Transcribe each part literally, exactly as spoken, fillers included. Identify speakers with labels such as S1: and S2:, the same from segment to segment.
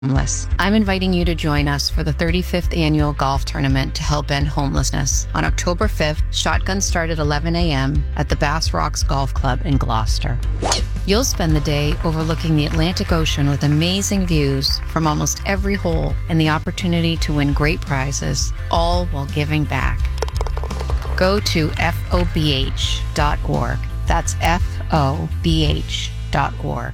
S1: homeless. I'm inviting you to join us for the thirty-fifth annual golf tournament to help end homelessness. On October fifth, shotguns start at eleven a.m. at the Bass Rocks Golf Club in Gloucester. You'll spend the day overlooking the Atlantic Ocean with amazing views from almost every hole and the opportunity to win great prizes, all while giving back. Go to F O B H dot org. That's F O B H dot org.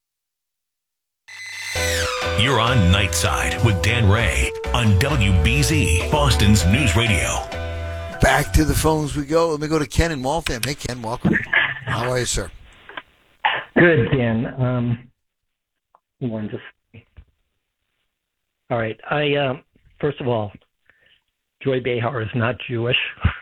S2: You're on Nightside with Dan Ray on W B Z, Boston's News Radio.
S3: Back to the phones we go. Let me go to Ken in Waltham. Hey, Ken, welcome. How are you, sir?
S4: Good, Dan. Um, one just. All right. I uh, first of all, Joy Behar is not Jewish.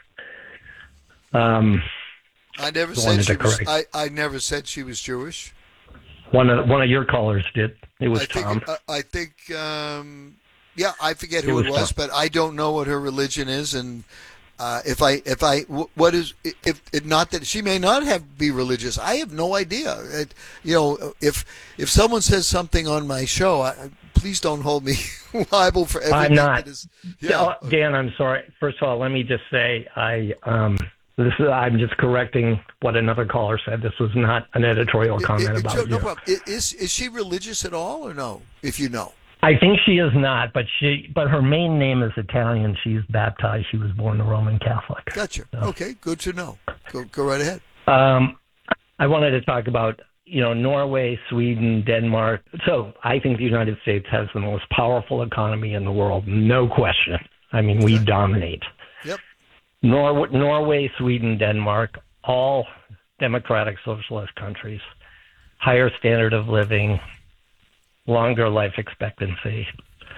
S4: um,
S3: I never said she was. I, I never said she was Jewish.
S4: One of one of your callers did. It was
S3: I think,
S4: Tom.
S3: Uh, I think, um, yeah, I forget who
S4: it was,
S3: it was, but I don't know what her religion is, and uh, if I, if I, what is, if, if not that she may not have be religious, I have no idea. It, you know, if if someone says something on my show, I, please don't hold me liable for everything.
S4: I'm not.
S3: That is, yeah.
S4: Dan, I'm sorry. First of all, let me just say I. Um, This is, I'm just correcting what another caller said. This was not an editorial comment
S3: it, it,
S4: about
S3: no,
S4: you.
S3: No problem. Is is she religious at all, or no? If you know,
S4: I think she is not, but she but her main name is Italian. She's baptized. She was born a Roman Catholic.
S3: Gotcha.
S4: So.
S3: Okay, good to know. Go go right ahead.
S4: Um, I wanted to talk about you know Norway, Sweden, Denmark. So I think the United States has the most powerful economy in the world, no question. I mean, we
S3: okay.
S4: dominate.
S3: Yep.
S4: Nor- Norway, Sweden, Denmark, all democratic socialist countries, higher standard of living, longer life expectancy.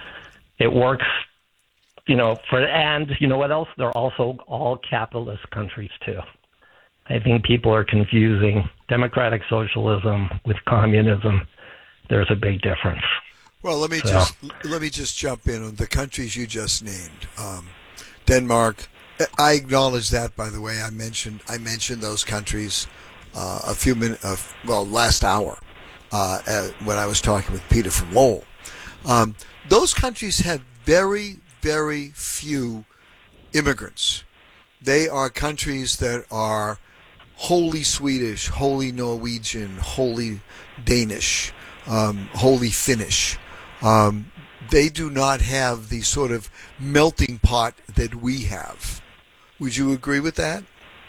S4: It works, you know, for, and you know what else? They're also all capitalist countries too. I think people are confusing democratic socialism with communism. There's a big difference.
S3: Well, let me
S4: so.
S3: just let me just jump in on the countries you just named. Um, Denmark. I acknowledge that, by the way. I mentioned I mentioned those countries uh, a few minutes, uh, well, last hour uh, uh, when I was talking with Peter from Lowell. Um, those countries have very, very few immigrants. They are countries that are wholly Swedish, wholly Norwegian, wholly Danish, um, wholly Finnish. Um, they do not have the sort of melting pot that we have. Would you agree with that?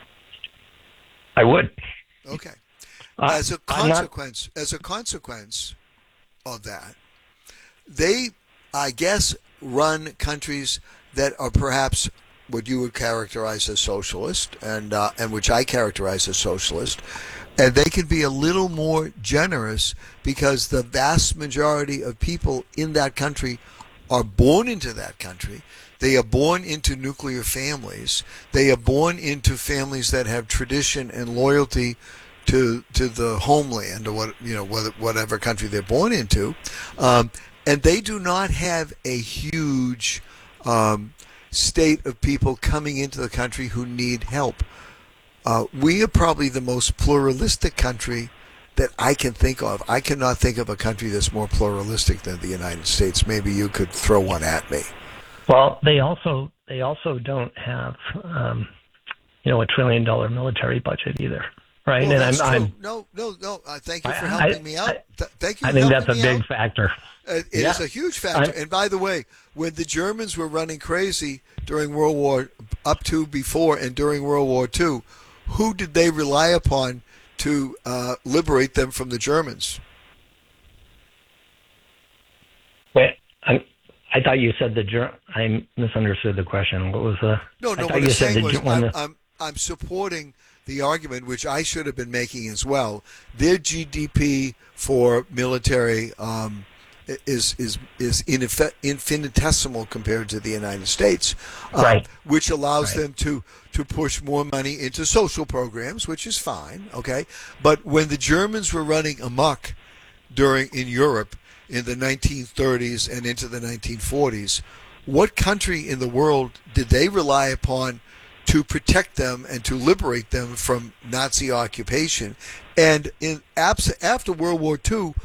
S4: I would.
S3: Okay.
S4: Uh,
S3: as a consequence, not... as a consequence of that, they, I guess, run countries that are perhaps what you would characterize as socialist, and uh, and which I characterize as socialist, and they can be a little more generous because the vast majority of people in that country are born into that country. They are born into nuclear families. They are born into families that have tradition and loyalty to to the homeland, or what you know, whatever country they're born into, um, and they do not have a huge um, state of people coming into the country who need help. Uh, we are probably the most pluralistic country that I can think of. I cannot think of a country that's more pluralistic than the United States. Maybe you could throw one at me.
S4: Well, they also they also don't have, um, you know, a trillion dollar military budget either, right?
S3: Well,
S4: and
S3: that's
S4: I'm,
S3: true. I'm, no, no, no. Uh, thank you for
S4: I,
S3: helping
S4: I,
S3: me out. Th- thank you.
S4: I
S3: for
S4: think that's a big
S3: out.
S4: factor.
S3: Uh, it
S4: yeah.
S3: is a huge factor.
S4: I'm,
S3: and by the way, when the Germans were running crazy during World War, up to, before, and during World War Two, who did they rely upon to uh, liberate them from the Germans?
S4: Wait, I, I thought you said the Ger- I misunderstood the question. What was the?
S3: No, no.
S4: I
S3: What
S4: you
S3: I'm
S4: said
S3: saying
S4: the,
S3: was,
S4: when
S3: I'm,
S4: the,
S3: I'm I'm supporting the argument, which I should have been making as well. Their G D P for military um, is is is infinitesimal compared to the United States, uh,
S4: right.
S3: which allows
S4: right.
S3: them to to push more money into social programs, which is fine. Okay, but when the Germans were running amok during in Europe in the nineteen thirties and into the nineteen forties, what country in the world did they rely upon to protect them and to liberate them from Nazi occupation? And in after World War Two,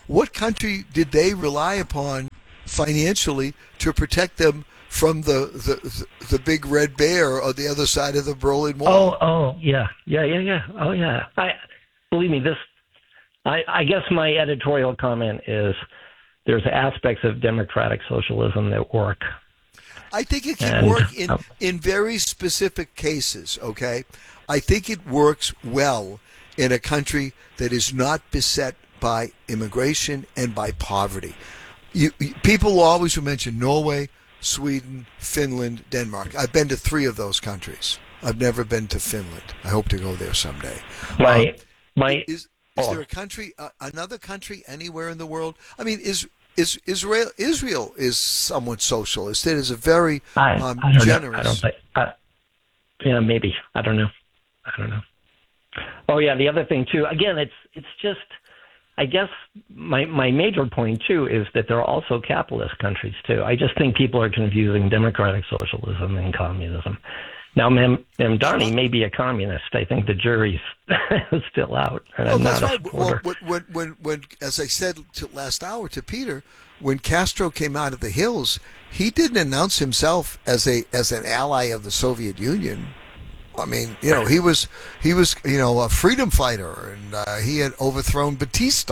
S3: what country did they rely upon financially to protect them from the, the the big red bear on the other side of the Berlin Wall?
S4: Oh, oh, yeah, yeah, yeah, yeah. Oh, yeah. I believe me. This, I, I guess my editorial comment is there's aspects of democratic socialism that work.
S3: I think it can
S4: And,
S3: work in,
S4: um,
S3: in very specific cases, okay? I think it works well in a country that is not beset by immigration and by poverty. You, you, people always will mention Norway, Sweden, Finland, Denmark. I've been to three of those countries. I've never been to Finland. I hope to go there someday.
S4: My,
S3: Um,
S4: my,
S3: is is
S4: oh.
S3: there a country, uh, another country anywhere in the world? I mean, is is Israel? Israel is somewhat socialist. It is a very
S4: I,
S3: um,
S4: I don't
S3: generous.
S4: know. I don't think. Uh, yeah, maybe. I don't know. I don't know. Oh yeah, the other thing too. Again, it's it's just. I guess my my major point too is that there are also capitalist countries too. I just think people are confusing democratic socialism and communism. Now, Mem Mamdani may be a communist. I think the jury's still out, and
S3: Oh,
S4: I'm
S3: that's
S4: not a
S3: right. Well,
S4: supporter.
S3: when, when, when, as I said to last hour to Peter, when Castro came out of the hills, he didn't announce himself as a as an ally of the Soviet Union. I mean, you know, he was he was you know a freedom fighter, and uh, he had overthrown Batista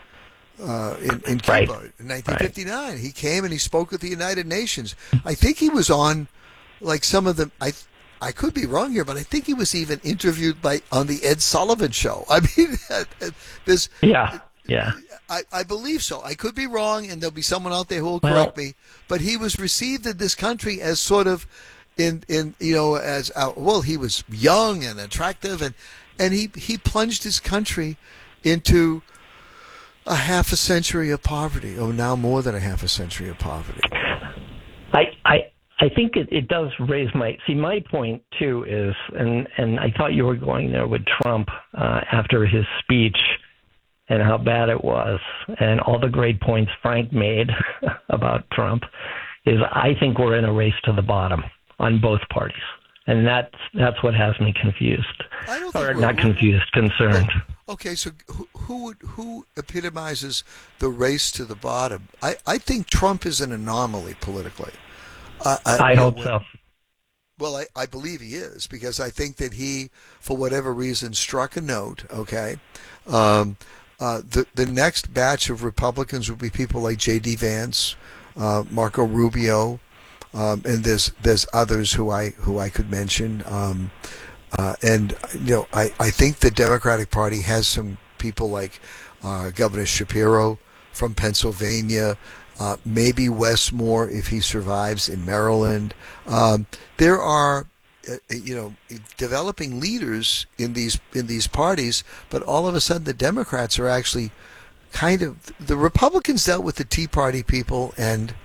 S3: uh, in in
S4: Right.
S3: Cuba in nineteen fifty-nine. He came and he spoke at the United Nations. I think he was on like some of the I. I could be wrong here, but I think he was even interviewed by on the Ed Sullivan Show. I mean, there's
S4: Yeah, yeah.
S3: I, I believe so. I could be wrong, and there'll be someone out there who will
S4: Well-
S3: correct me. But he was received in this country as sort of, in in you know, as uh, well. He was young and attractive, and and he he plunged his country into a half a century of poverty, or now more than a half a century of poverty.
S4: I, I, I think it, it does raise my see my point too is and and I thought you were going there with Trump uh, after his speech and how bad it was and all the great points Frank made about Trump is I think we're in a race to the bottom on both parties, and that's that's what has me confused
S3: I don't think
S4: or
S3: we're-
S4: not confused, concerned.
S3: Okay, so who who, would, who epitomizes the race to the bottom? I, I think Trump is an anomaly politically. I, I,
S4: I
S3: you know,
S4: hope
S3: when-
S4: so.
S3: Well, I, I believe he is, because I think that he, for whatever reason, struck a note, okay? Um, uh, the, the next batch of Republicans will be people like J D. Vance, uh, Marco Rubio, um, and there's there's others who I who I could mention. Um, uh, and, you know, I, I think the Democratic Party has some people like uh, Governor Shapiro from Pennsylvania, Uh, maybe Wes Moore if he survives in Maryland. Um, there are, uh, you know, developing leaders in these in these parties, but all of a sudden the Democrats are actually kind of the Republicans dealt with the Tea Party people, and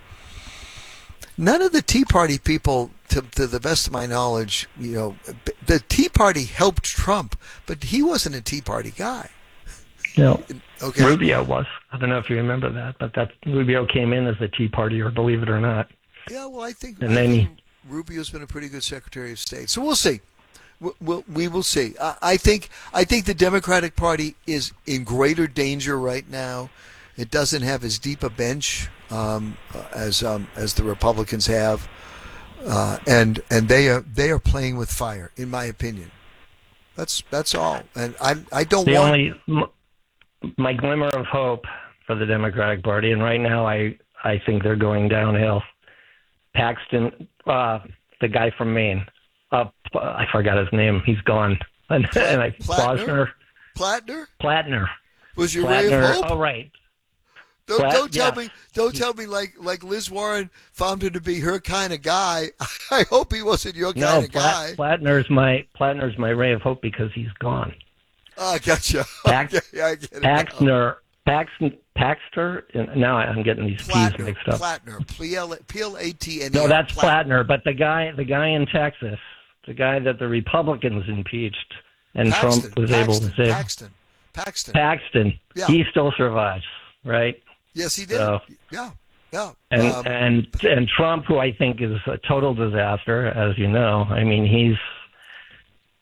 S3: none of the Tea Party people, to, to the best of my knowledge, you know, the Tea Party helped Trump, but he wasn't a Tea Party guy.
S4: No.
S3: Okay.
S4: Rubio was. I don't know if you remember that, but that Rubio came in as the Tea Party, or believe it or not.
S3: Yeah, well, I think,
S4: And
S3: I
S4: then
S3: think Rubio's been a pretty good Secretary of State. So we'll see. We'll, we'll, we will see. I, I think I think the Democratic Party is in greater danger right now. It doesn't have as deep a bench um, as um, as the Republicans have, uh, and and they are they are playing with fire, in my opinion. That's that's all. And I I don't
S4: The
S3: want.
S4: only m- my glimmer of hope for the Democratic Party, and right now I I think they're going downhill. Paxton, uh, the guy from Maine, uh, I forgot his name. He's gone. And, and I,
S3: Plattner?
S4: Plosner,
S3: Plattner
S4: Plattner,
S3: was your ray of
S4: Plattner.
S3: hope.
S4: Oh, right.
S3: Don't,
S4: Platt-
S3: don't tell
S4: yeah.
S3: me, don't tell me like like Liz Warren found him to be her kind of guy. I hope he wasn't your
S4: No,
S3: kind of guy.
S4: Plat- Plattner's my Plattner's my ray of hope because he's gone.
S3: Oh, I gotcha.
S4: Pax-
S3: Okay, I get it now.
S4: Paxner, Paxton, Paxter. and Now I'm getting these P's
S3: Plattner,
S4: mixed up.
S3: Plattner, P L P L A T N E.
S4: No, that's Plattner. But the guy, the guy in Texas, the guy that the Republicans impeached, and
S3: Paxton,
S4: Trump was
S3: Paxton,
S4: able to save.
S3: Paxton, Paxton.
S4: Paxton.
S3: Yeah.
S4: He still survives, right?
S3: Yes, he did.
S4: So-
S3: yeah, yeah.
S4: And
S3: Um,
S4: and and Trump, who I think is a total disaster, as you know. I mean, he's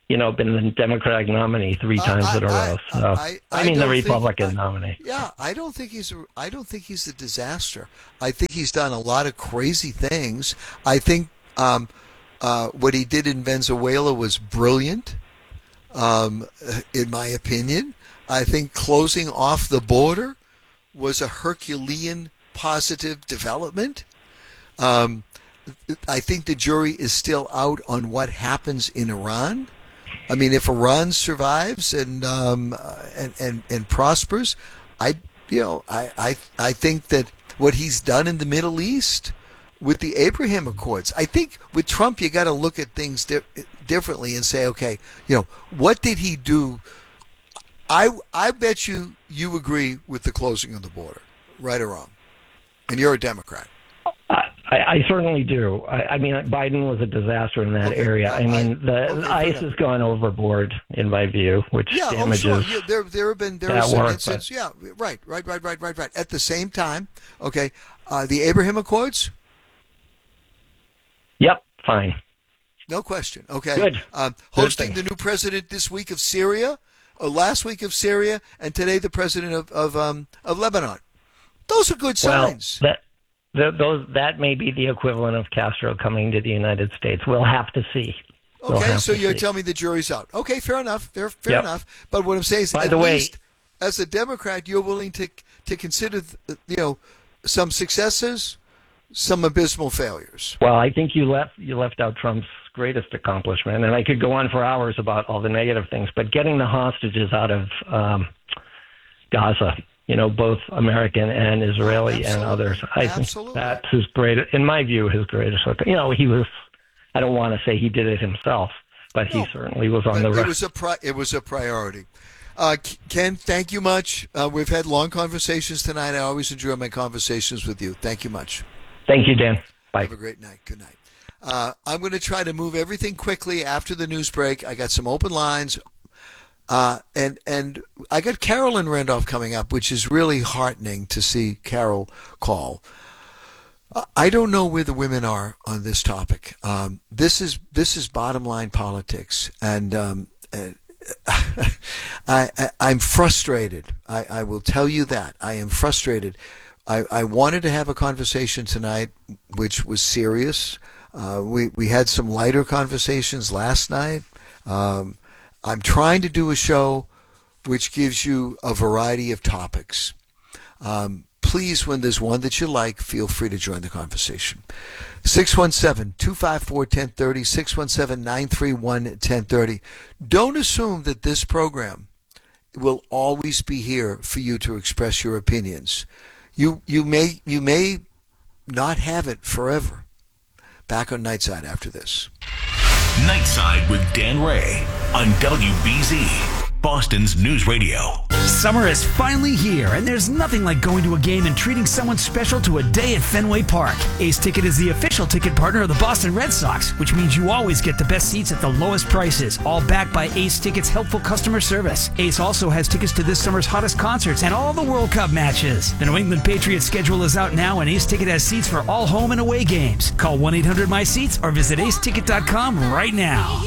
S4: you know, been the Democratic nominee three times
S3: I,
S4: in a
S3: I,
S4: row. So
S3: I, I,
S4: I mean,
S3: I
S4: the Republican
S3: think,
S4: nominee.
S3: Yeah, I don't think he's. A, I don't think he's a disaster. I think he's done a lot of crazy things. I think um, uh, what he did in Venezuela was brilliant, um, in my opinion. I think closing off the border was a Herculean positive development. Um, I think the jury is still out on what happens in Iran. I mean, if Iran survives and um, and, and and prospers, I you know I, I I think that what he's done in the Middle East with the Abraham Accords, I think with Trump you got to look at things di- differently and say, okay, you know, what did he do? I I bet you you agree with the closing of the border, right or wrong, and you're a Democrat.
S4: I, I certainly do. I, I mean, Biden was a disaster in that
S3: okay,
S4: area.
S3: I,
S4: I mean, the,
S3: okay,
S4: the ICE has gone overboard, in my view, which
S3: yeah,
S4: damages.
S3: Oh, sure. Yeah, there, there have been there are
S4: that
S3: some
S4: work,
S3: instances. Yeah, right, right, right, right, right, right. At the same time, okay, uh, the Abraham Accords.
S4: Yep, fine.
S3: No question. Okay.
S4: Good.
S3: Um,
S4: Good
S3: hosting
S4: thing.
S3: the new president this week of Syria, or last week of Syria, and today the president of of, um, of Lebanon. Those are good signs.
S4: Well, that the, those that may be the equivalent of Castro coming to the United States. We'll have to see. We'll
S3: okay,
S4: have
S3: so
S4: to
S3: you're
S4: see.
S3: telling me the jury's out. Okay, fair enough. Fair, fair
S4: Yep.
S3: enough. But what I'm saying is,
S4: By
S3: at
S4: the way-
S3: least as a Democrat, you're willing to to consider, you know, some successes, some abysmal failures.
S4: Well, I think you left you left out Trump's greatest accomplishment, and I could go on for hours about all the negative things, but getting the hostages out of um, Gaza, you know, both American and Israeli
S3: Absolutely.
S4: and others, I
S3: Absolutely.
S4: think that's his greatest, in my view, his greatest. You know, he was, I don't want to say he did it himself, but he
S3: No.
S4: certainly was on
S3: But
S4: the
S3: it
S4: right.
S3: was a pri- it was a priority. Uh, Ken, thank you much. Uh, we've had long conversations tonight. I always enjoy my conversations with you. Thank you much.
S4: Thank you, Dan. Bye.
S3: Have a great night. Good night. Uh, I'm going to try to move everything quickly after the news break. I got some open lines. Uh, and and I got Carolyn Randolph coming up, which is really heartening to see Carol call. Uh, I don't know where the women are on this topic. Um, this is this is bottom line politics, and um, uh, I, I I'm frustrated. I, I will tell you that I am frustrated. I, I wanted to have a conversation tonight, which was serious. Uh, we we had some lighter conversations last night. Um, I'm trying to do a show which gives you a variety of topics. Um, please, when there's one that you like, feel free to join the conversation. six one seven, two five four, one zero three zero, six one seven, nine three one, one zero three zero. Don't assume that this program will always be here for you to express your opinions. You you may you may not have it forever. Back on Nightside after this.
S2: Nightside with Dan Ray on W B Z, Boston's News Radio.
S5: Summer is finally here, and there's nothing like going to a game and treating someone special to a day at Fenway Park. Ace Ticket is the official ticket partner of the Boston Red Sox, which means you always get the best seats at the lowest prices, all backed by Ace Ticket's helpful customer service. Ace also has tickets to this summer's hottest concerts and all the World Cup matches. The New England Patriots schedule is out now, and Ace Ticket has seats for all home and away games. Call one eight hundred my seats or visit ace ticket dot com right now.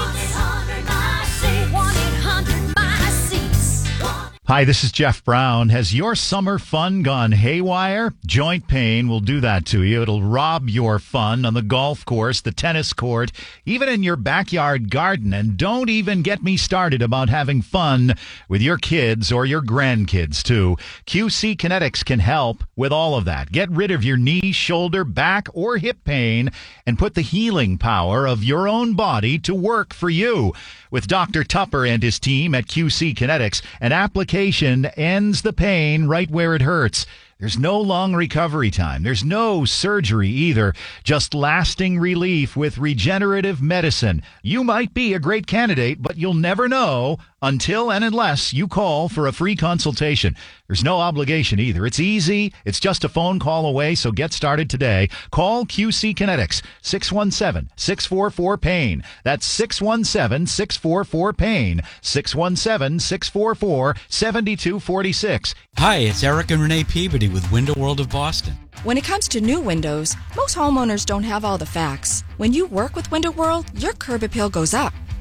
S6: Hi, this is Jeff Brown. Has your summer fun gone haywire? Joint pain will do that to you. It'll rob your fun on the golf course, the tennis court, even in your backyard garden. And don't even get me started about having fun with your kids or your grandkids, too. Q C Kinetics can help with all of that. Get rid of your knee, shoulder, back, or hip pain and put the healing power of your own body to work for you. With Doctor Tupper and his team at Q C Kinetics, an application ends the pain right where it hurts. There's no long recovery time. There's no surgery either. Just lasting relief with regenerative medicine. You might be a great candidate, but you'll never know until and unless you call for a free consultation. There's no obligation either. It's easy. It's just a phone call away, so get started today. Call Q C Kinetics, six one seven, six four four, PAIN. That's six one seven, six four four, PAIN, six one seven, six four four, seven two four six.
S7: Hi, it's Eric and Renee Peabody with Window World of Boston.
S8: When it comes to new windows, most homeowners don't have all the facts. When you work with Window World, your curb appeal goes up.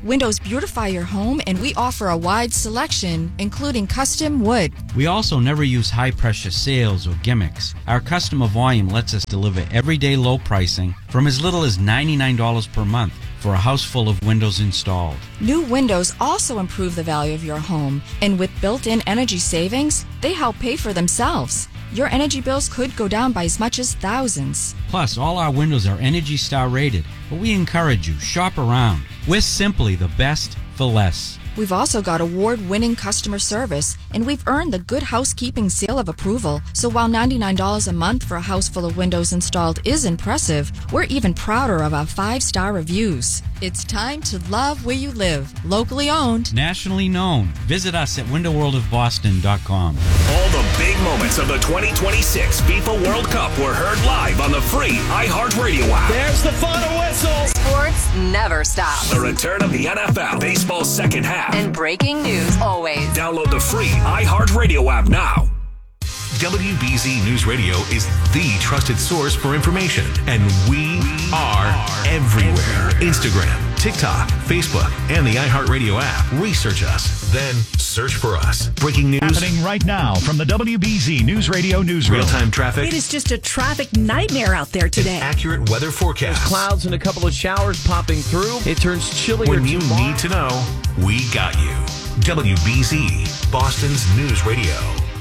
S8: Windows beautify your home, and we offer a wide selection, including custom wood.
S7: We also never use high-pressure sales or gimmicks. Our customer volume lets us deliver everyday low pricing from as little as ninety-nine dollars per month for a house full of windows installed.
S8: New windows also improve the value of your home, and with built-in energy savings, they help pay for themselves. Your energy bills could go down by as much as thousands.
S7: Plus, all our windows are Energy Star rated, but we encourage you, shop around. We're simply the best for less.
S8: We've also got award-winning customer service, and we've earned the Good Housekeeping seal of approval. So while ninety-nine dollars a month for a house full of windows installed is impressive, we're even prouder of our five-star reviews. It's time to love where you live. Locally owned.
S7: Nationally known. Visit us at window world of boston dot com.
S2: All the big moments of the twenty twenty-six FIFA World Cup were heard live on the free iHeartRadio app.
S9: There's the final whistle.
S10: Sports never stops.
S2: The return of the N F L, baseball's second half.
S10: And breaking news always.
S2: Download the free iHeartRadio app now. W B Z News Radio is the trusted source for information, and we are everywhere. Instagram, TikTok, Facebook, and the iHeartRadio app. Research us, then search for us. Breaking news
S6: happening right now from the W B Z News Radio newsroom.
S2: Real-time traffic.
S11: It is just a traffic nightmare out there today.
S2: Accurate weather forecast.
S9: There's clouds and a couple of showers popping through. It turns chillier
S2: When you
S9: tomorrow.
S2: need to know, we got you. W B Z, Boston's News Radio.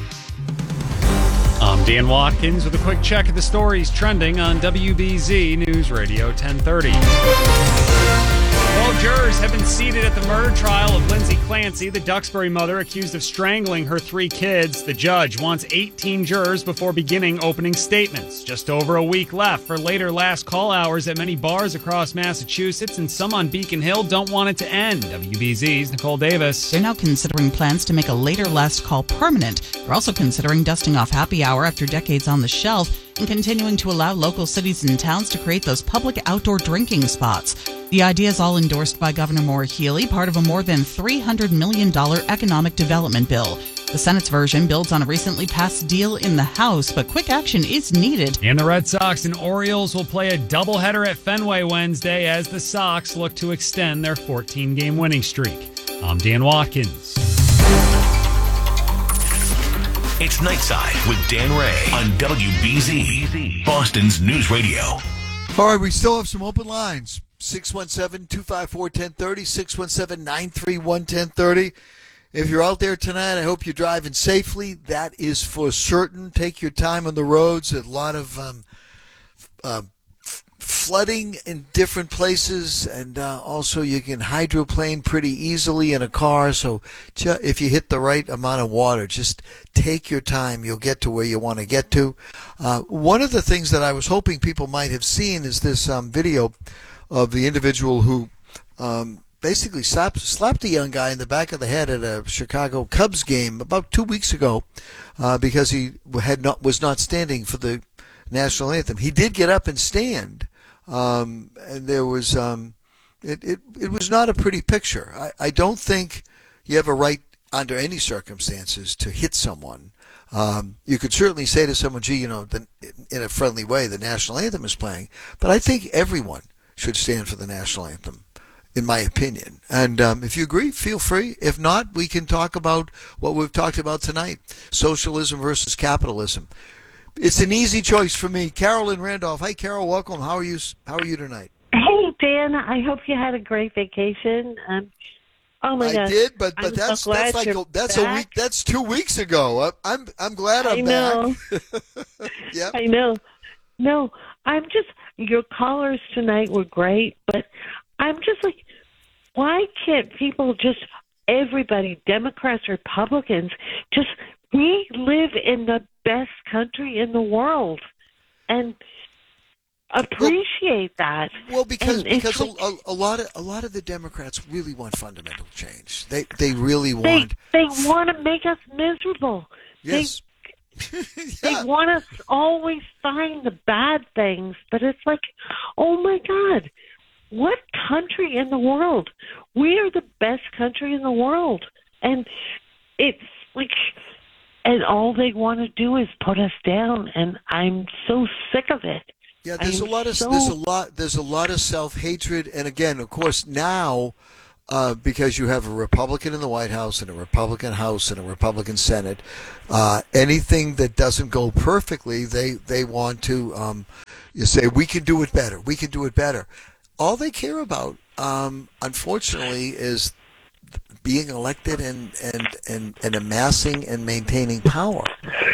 S12: I'm Dan Watkins with a quick check of the stories trending on W B Z News Radio ten thirty. Twelve jurors have been seated at the murder trial of Lindsay Clancy, the Duxbury mother accused of strangling her three kids. The judge wants eighteen jurors before beginning opening statements. Just over a week left for later last call hours at many bars across Massachusetts, and some on Beacon Hill don't want it to end. W B Z's Nicole Davis.
S13: They're now considering plans to make a later last call permanent. They're also considering dusting off happy hour after decades on the shelf and continuing to allow local cities and towns to create those public outdoor drinking spots. The idea is all endorsed by Governor Maura Healey, part of a more than three hundred million dollars economic development bill. The Senate's version builds on a recently passed deal in the House, but quick action is needed.
S12: And the Red Sox and Orioles will play a doubleheader at Fenway Wednesday as the Sox look to extend their fourteen-game winning streak. I'm Dan Watkins.
S2: It's Nightside with Dan Ray on W B Z, Boston's News Radio.
S3: All right, we still have some open lines. six one seven, two five four, one zero three zero, six one seven, nine three one, one zero three zero. If you're out there tonight, I hope you're driving safely. That is for certain. Take your time on the roads. A lot of um, uh, flooding in different places, and uh, also you can hydroplane pretty easily in a car. So ju- if you hit the right amount of water, just take your time. You'll get to where you want to get to. Uh, one of the things that I was hoping people might have seen is this um, video of the individual who um, basically slapped, slapped a young guy in the back of the head at a Chicago Cubs game about two weeks ago uh, because he had not was not standing for the national anthem. He did get up and stand, um, and there was um, it, it it was not a pretty picture. I, I don't think you have a right under any circumstances to hit someone. Um, you could certainly say to someone, gee, you know, the, in a friendly way, the national anthem is playing, but I think everyone should stand for the national anthem, in my opinion. And um, if you agree, feel free. If not, we can talk about what we've talked about tonight, socialism versus capitalism. It's an easy choice for me. Carolyn Randolph. Hey, Carol, welcome. How are you? How are you tonight?
S14: Hey, Dan. I hope you had a great vacation. Um, oh my
S3: I
S14: gosh.
S3: did, but but
S14: I'm
S3: that's
S14: so glad
S3: that's like
S14: you're
S3: a, that's
S14: back.
S3: a week. That's two weeks ago. I, I'm I'm glad I'm
S14: I know.
S3: back. Yep.
S14: I know. No, I'm just. Your callers tonight were great, but I'm just like, why can't people just, everybody, Democrats, Republicans, just, we live in the best country in the world and appreciate that.
S3: Well, because
S14: And it's
S3: because a,
S14: like-
S3: a, a lot of a lot of the Democrats really want fundamental change. They they really
S14: They,
S3: want.
S14: they want to make us miserable.
S3: Yes.
S14: They want us to always find the bad things, but it's like, oh my God, what country in the world? We are the best country in the world. And it's like, and all they want to do is put us down, and I'm so sick of it.
S3: Yeah, there's
S14: I'm
S3: a lot of
S14: so-
S3: there's a lot there's a lot of self hatred, and again, of course, now uh, because you have a Republican in the White House and a Republican House and a Republican Senate. Uh, anything that doesn't go perfectly, they, they want to um, you say, we can do it better. We can do it better. All they care about, um, unfortunately, is being elected and, and, and, and amassing and maintaining power.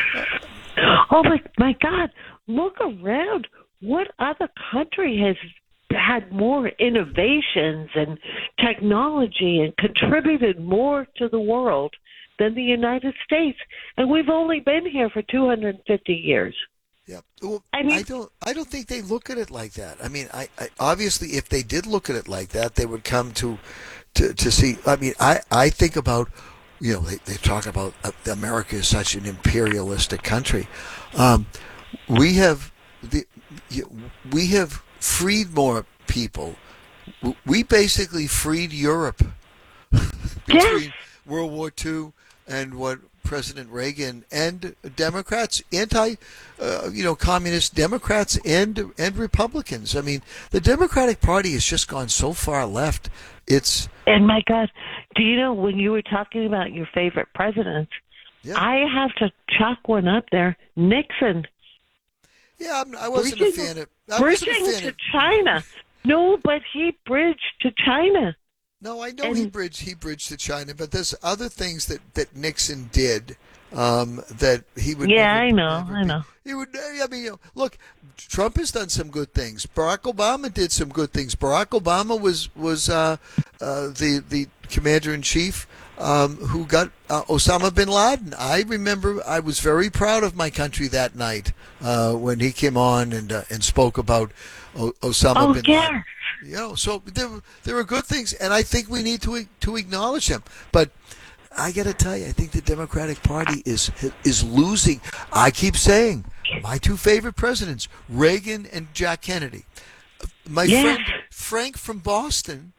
S14: Oh, my, my God. Look around. What other country has had more innovations and technology and contributed more to the world than the United States? And we've only been here for two hundred fifty years.
S3: Yeah. Well,
S14: I, mean,
S3: I don't. I don't think they look at it like that. I mean, I, I obviously, if they did look at it like that, they would come to, to, to see. I mean, I, I think about, you know, they, they talk about uh, America is such an imperialistic country. Um, we have the, we have freed more people. We basically freed Europe between
S14: yeah.
S3: World War Two and what President Reagan and Democrats, anti, uh, you know, communist Democrats and and Republicans. I mean, the Democratic Party has just gone so far left. It's
S14: and my God, do you know when you were talking about your favorite presidents?
S3: Yeah.
S14: I have to chalk one up there, Nixon.
S3: Yeah, I'm, I wasn't
S14: bridging,
S3: a fan of. I wasn't a
S14: bridging
S3: fan
S14: to
S3: of,
S14: China. No, but he bridged to China.
S3: No, I know
S14: and,
S3: he bridged he bridged to China, but there's other things that, that Nixon did um, that he would.
S14: Yeah,
S3: never,
S14: I know,
S3: never
S14: I
S3: be.
S14: know.
S3: He would. I mean, you know, look, Trump has done some good things. Barack Obama did some good things. Barack Obama was was uh, uh, the the commander in chief um, who got uh, Osama bin Laden. I remember I was very proud of my country that night uh, when he came on and uh, and spoke about o- Osama
S14: oh,
S3: bin
S14: yeah.
S3: Laden. You know, so there there are good things, and I think we need to to acknowledge them. But I got to tell you, I think the Democratic Party is is losing. I keep saying my two favorite presidents, Reagan and Jack Kennedy. My
S14: yeah.
S3: friend Frank from Boston,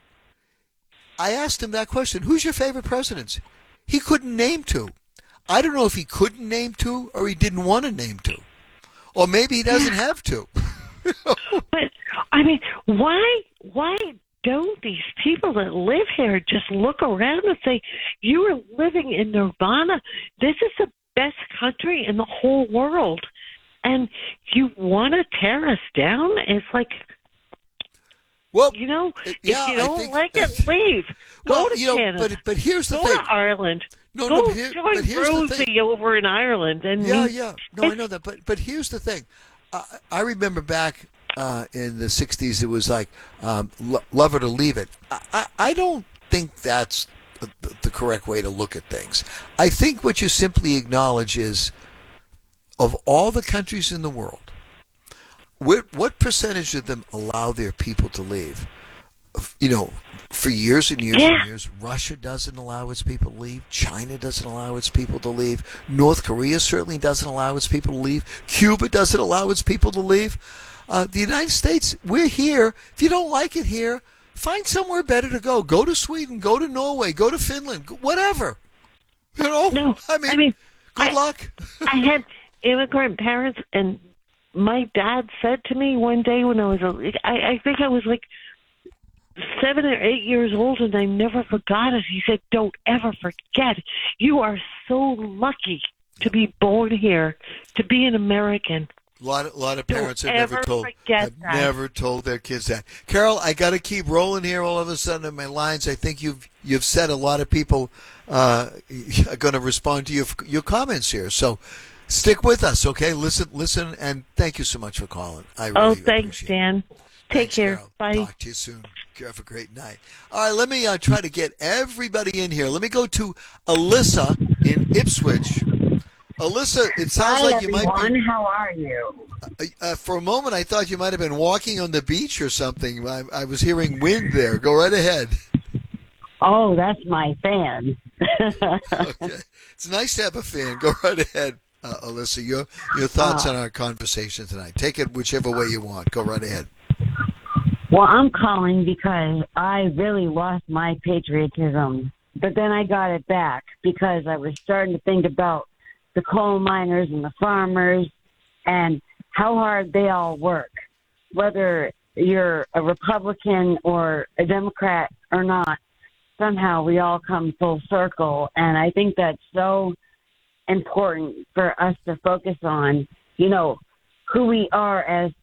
S3: I asked him that question: who's your favorite presidents? He couldn't name two. I don't know if he couldn't name two or he didn't want to name two, or maybe he doesn't
S14: yeah.
S3: have to.
S14: But I mean, why why don't these people that live here just look around and say, you are living in nirvana? This is the best country in the whole world, and you want to tear us down? It's like,
S3: well,
S14: you know,
S3: yeah,
S14: if you don't
S3: think,
S14: like it, leave.
S3: Well,
S14: Go to
S3: you know,
S14: Canada.
S3: But, but here's the
S14: Go
S3: thing.
S14: to Ireland.
S3: No,
S14: Go
S3: no, but here,
S14: join
S3: but here's the
S14: Rosie
S3: thing.
S14: over in Ireland. And
S3: yeah,
S14: we,
S3: yeah. No, I know that. But but here's the thing. Uh, I remember back uh, in the sixties, it was like um, lo- love it or leave it. I, I, I don't think that's the, the correct way to look at things. I think what you simply acknowledge is, of all the countries in the world, what, what percentage of them allow their people to leave? You know, for years and years
S14: yeah.
S3: and years, Russia doesn't allow its people to leave. China doesn't allow its people to leave. North Korea certainly doesn't allow its people to leave. Cuba doesn't allow its people to leave. Uh, the United States, we're here. If you don't like it here, find somewhere better to go. Go to Sweden. Go to Norway. Go to Finland. Whatever. You know?
S14: No,
S3: I mean,
S14: I mean
S3: good
S14: I,
S3: luck.
S14: I had immigrant parents, and my dad said to me one day when I was, a, I, I think I was like seven or eight years old, and I never forgot it. He said, don't ever forget. You are so lucky to be born here, to be an American.
S3: A lot, of, a lot of parents
S14: Don't
S3: have never
S14: ever
S3: told have
S14: that.
S3: never told their kids that. Carol, I got to keep rolling here. All of a sudden, in my lines, I think you've you've said a lot of people uh, are going to respond to your your comments here. So stick with us, okay? Listen, listen, and thank you so much for calling. I really
S14: oh, thanks,
S3: appreciate
S14: Dan.
S3: it.
S14: Take
S3: Thanks,
S14: care.
S3: Carol.
S14: Bye.
S3: Talk to you soon. Have a great night. All right, let me uh, try to get everybody in here. Let me go to Alyssa in Ipswich. Alyssa, it sounds
S15: Hi,
S3: like you
S15: everyone.
S3: might be.
S15: How are you?
S3: Uh, uh, for a moment, I thought you might have been walking on the beach or something. I, I was hearing wind there. Go right ahead.
S15: Oh, that's my fan.
S3: Okay. It's nice to have a fan. Go right ahead, uh, Alyssa. Your your thoughts
S15: Uh,
S3: on our conversation tonight. Take it whichever way you want. Go right ahead.
S15: Well, I'm calling because I really lost my patriotism, but then I got it back because I was starting to think about the coal miners and the farmers and how hard they all work, whether you're a Republican or a Democrat or not. somehow we all come full circle. And I think that's so important for us to focus on, you know, who we are as